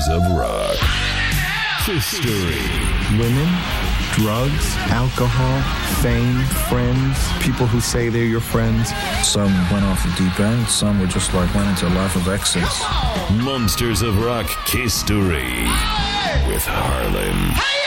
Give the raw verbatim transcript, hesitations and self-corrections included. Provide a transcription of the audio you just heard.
Monsters of Rock. History. Women, drugs, alcohol, fame, friends, people who say they're your friends. Some went off the deep end, some were just like went into a life of excess. Monsters of Rock History with Harlan.